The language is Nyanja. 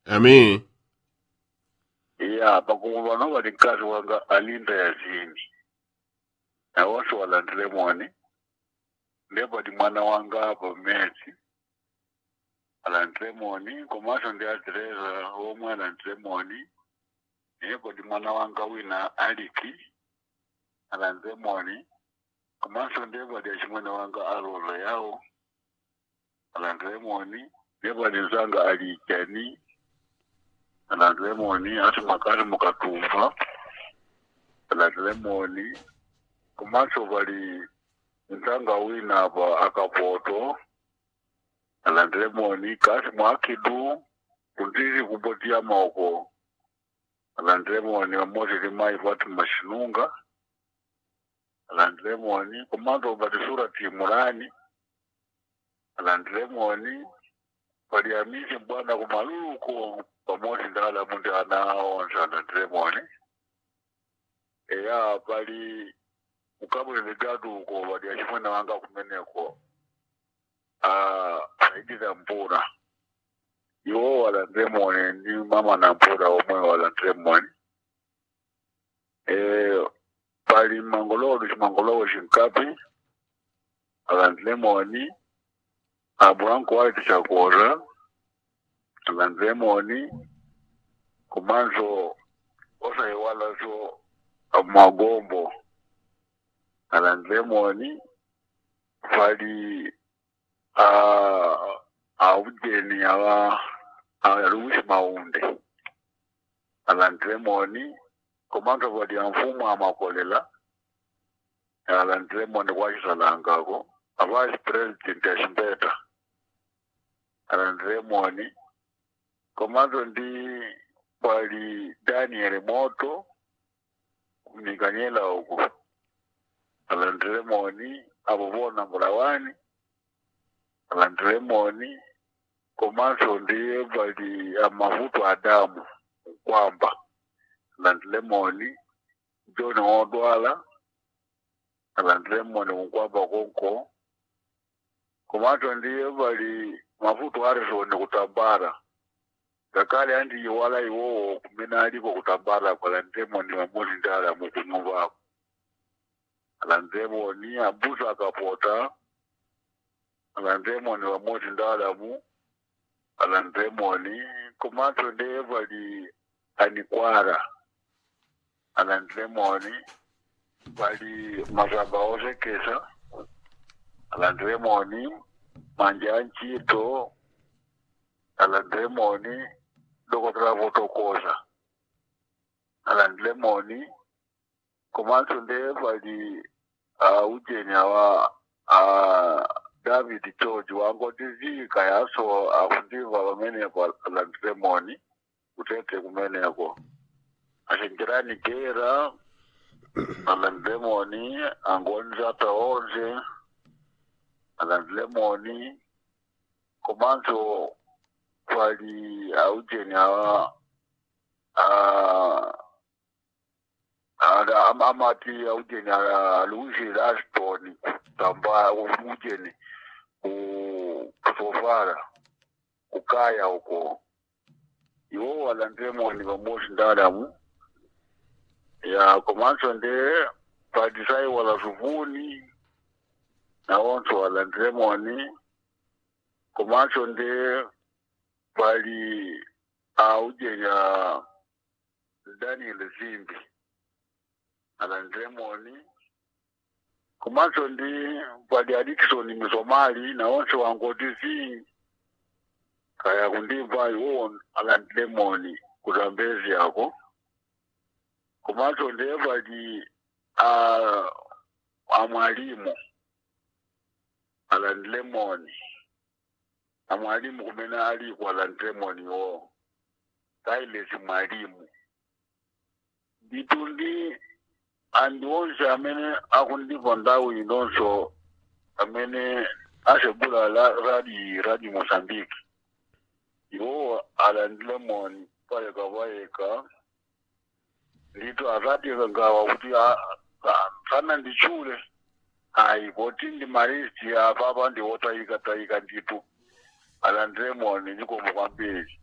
Amen. Ya pakuva no bali kazi wanga alinda yazini. Na watu walandile mwani. Ndeba di mwana wanga hapa mezi. Alandile mwani. Kumasho ndi adireza homwe alandile mwani. Ndeba di mwana wanga wina aliki. Alandile mwani. Kumasho ndeba di ashimwana wanga alolo yao. Alandile mwani. Ndeba di zanga alikani. Alandile mwani. Ati makari mukatumba. Alandile mwani. Kumasho bali ntanga wina hapa akapoto. Alandile mwani. Kasi mwakidu. Kundizi kubotia moko. Alandile mwani. Wamozi limai vati mashinunga. Alandile mwani. Kumando bali sura timurani. Alandile mwani. Bali amisi mbwana kumaluko. Pamozi ndala mundi anao. Alandile mwani. Eya bali ukabule negadu uko bali ashimwana wanga kumeneko. Aidida mpura. Yo alandile mwani. Ni mama na mpura omwe alandile mwani. Bali mangolodo shinkapi. Alandile mwani. Aburanko wali chakora. Alandile mwani. Kumanzo osa yewala so magombo. Alandile mwani. Bali ujeni aluwishi maunde. Alandile mwani. Kumanzo bali mfumu amakolela. Alandile mwani wachisalangako. Vice President Ashimbeta. Alandile mwani. Komando ndi bali Daniel Moto. Mnikanyela huku. Alandile mwani. Abobona mulawani. Alandile mwani. Komando ndi bali amafutu Adamu. Kwamba. Alandile mwani. John Odwala. Alandile mwani mkwamba konko. Komando ndiye bali mafutu Harrison kutambara. Kakali andi wala iwo kumena aliko kutambara kwa alandile mwani mamozi ndala mkunuva. Alandile mwani abusa akapota. Alandile mwani mamozi ndala mu. Alandile mwani. Komando ndiye bali anikwara. Alandile mwani. Bali mazamba ose kesa. Alandile mwani. Manja nchito. Alandile mwani. Doko travo koza. Alandile mwani. Komanso ndiye bali ujeni awa David George wango tizi kayaso afundiva wamene kwa alandile mwani. Utete kumene yako. Ashingirani kera. Alandile mwani. Angonza taoze. Alandile mwani. Komanso bali ujeni awa amati ujeni Louis Rashton kutamba ujeni kusofara kukaya huko. Yo alandile mwani pamozi ndadamu. Ya komanso nde padisai wala suvuni. Na onso alandile mwani. Komanso nde bali ujeni Daniel Zimbi. Alandile mwani. Komanso ndi bali Adikson Misomali. Na onso wangotizi kaya kundimba yuon alandile mwani kutambezi yako. Komanso ndi bali amwalimu. Alandile mwani. Amwalimu kumena ali kwa alandile mwani yo. Kailesi mwalimu. Bitundi andi onse amene akundiva ndawu inonso amene asegula radi Mozambique. Yo alandile mwani pale kawayeka. Lito aradi ngawa kuti sana ndichule. Botindi maristi ya baba ndi wotayika nditu. Alandile mwani niko mwambezi.